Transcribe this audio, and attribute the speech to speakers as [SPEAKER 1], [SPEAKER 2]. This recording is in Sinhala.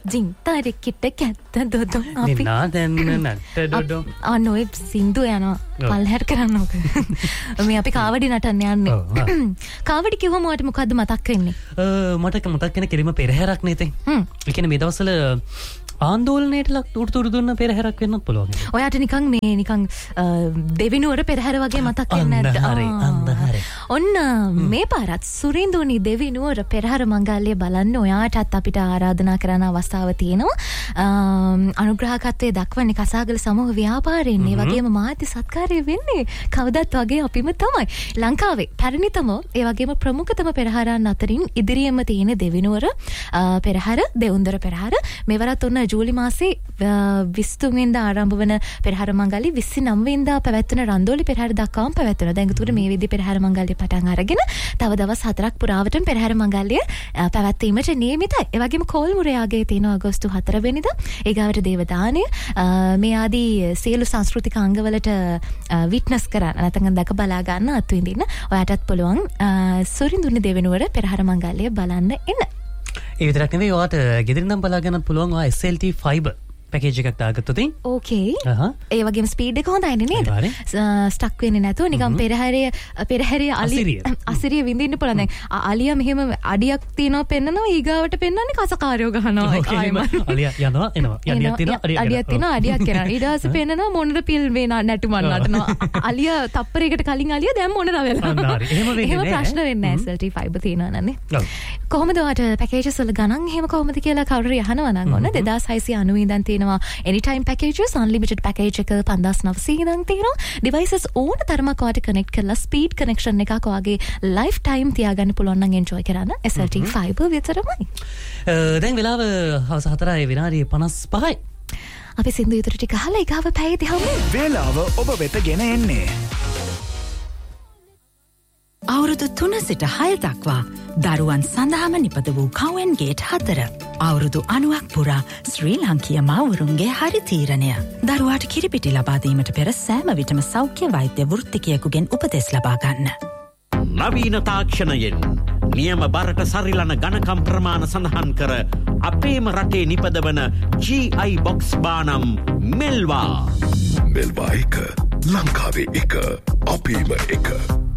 [SPEAKER 1] ජින්තරේ කිට කැත්ත දොදොන් අපි
[SPEAKER 2] නාදන්න නට්ට ඩොඩොන්
[SPEAKER 1] ඔය සින්දු යනවා පල්හැර් කරන්න ඕක මේ අපි කාවඩි නටන්න යන්නේ කාවඩි කිව්වම ඔයාට මොකද්ද මතක් වෙන්නේ
[SPEAKER 2] මට මතක් වෙන කෙලිම පෙරහැරක් නේ ඉතින් ඒ කියන්නේ මේ දවස්වල ආందోලනයට ලක් උඩුතුරු දුන්න පෙරහැරක් වෙන්නත් පුළුවන්.
[SPEAKER 1] ඔයාට නිකන් දෙවිනුවර පෙරහැර වගේ මතක් වෙන්නේ නැද්ද? ඔන්න මේ පාරත් සුරින්දුනි දෙවිනුවර පෙරහැර මංගල්‍ය බලන්න ඔයාටත් අපිට ආරාධනා කරන අවස්ථාව තියෙනවා. අනුග්‍රහකත්වයේ දක්වන්නේ කසාගල සමූහ ව්‍යාපාරයෙන් ඒ වගේම මාධ්‍ය සත්කාරය වෙන්නේ කවදත් වගේ අපිම තමයි. ලංකාවේ පැරණිතම ඒ වගේම ප්‍රමුඛතම පෙරහැරන් අතරින් ඉදිරියෙම තියෙන දෙවිනුවර පෙරහැර දෙවුන්දර පෙරහැර මෙවරත් ඔන්න ජූලි මාසේ 23 වෙනිදා ආරම්භ වන පෙරහැර මංගල්‍ය 29 වෙනිදා පැවැත්වෙන රන්දෝලි පෙරහැර දක්වාම පැවැත්වෙනවා. දැන් ඒකට මේ විදිහේ පෙරහැර මංගල්‍ය පටන් අරගෙන තව දවස් 4ක් පුරාවටම පෙරහැර මංගල්‍ය පැවැත්වීමට නියමිතයි. ඒ වගේම කෝල්මුරයාගේ තියෙන අගෝස්තු 4 වෙනිදා ඒගාවට දේවදානය මේ ආදී සියලු සංස්කෘතික අංගවලට විට්නස් කරන්න නැත්නම් දැක බලා ගන්න අත්විඳින්න ඔයාටත් පුළුවන් සුරින්දුනි දෙවිනුවර පෙරහැර මංගල්‍ය බලන්න එන්න.
[SPEAKER 2] ඒ විතරක් නෙවෙයි ඔයාට ගෙදරින් නම් බලා ගන්නත් පුළුවන් ඔයා SLT fiber පැකේජ් එකක් දාගත්තොත්
[SPEAKER 1] ඕකේ ඒ වගේම ස්පීඩ් එක හොඳයි නේද ස්ටක් වෙන්නේ නැතුව නිකන් පෙරහැරේ අසිරිය විඳින්න පුළුවන්. දැන් අලියා මෙහෙම අඩියක් තියනවා පෙන්නනවා ඊගාවට පෙන්නන්නේ කසකාරයෝ ගහනවා
[SPEAKER 2] අලියා යනවා එනවා
[SPEAKER 1] අඩියක් තියනවා අඩියක් කරනවා ඊට පස්සේ පෙන්නනවා මොනර පිල් වේ නැටුමන් නටනවා අලියා තප්පරයකට කලින් අලියා දැන් මොනර වෙලා එහෙම ප්‍රශ්න වෙන්නේ නැහැ SLT fiber තියනවා නන්නේ. කොහොමද ඔයාට පැකේජස් වල ගණන් එහෙම කොහොමද කියලා කවුරු යහනවා නම් ඔන්න 2690 ඉඳන් anytime packages unlimited package එක 5900 ඉඳන් තියෙනවා. devices ඕන තරමක් ඔයාලට connect කරලා speed connection එකක් ඔයාගේ life time තියාගන්න පුළුවන් නම් enjoy කරන්න SLT fiber විතරමයි.
[SPEAKER 2] දැන් වෙලාව හවස 4 විනාඩි 55යි.
[SPEAKER 1] අපි සින්දු ඉදිරි ටික අහලා ඊගාව පැයදී හමු.
[SPEAKER 3] වේලාව ඔබ වෙත ගෙන එන්නේ.
[SPEAKER 4] අවුරුදු 3 සිට 6 දක්වා දරුවන් සඳහාම නිපද වූ කවෙන් ගේට් 4. අවුරුදු 90ක් පුරා ශ්‍රී ලාංකීය මව්වරුන්ගේ හරි තීරණය. දරුවාට කිරිපිටි ලබා දීමට පෙර සෑම විටම සෞඛ්‍ය වෛද්‍ය වෘත්තිකයෙකුගෙන් උපදෙස් ලබා ගන්න.
[SPEAKER 5] නවීන තාක්ෂණයෙන් නියම බරට සරිලන ඝනකම් ප්‍රමාණ සඳහන් කර අපේම රටේ නිපදවන GI box බානම් මෙල්වා.
[SPEAKER 6] මෙල්වා එක ලංකාවේ එක අපේම එක.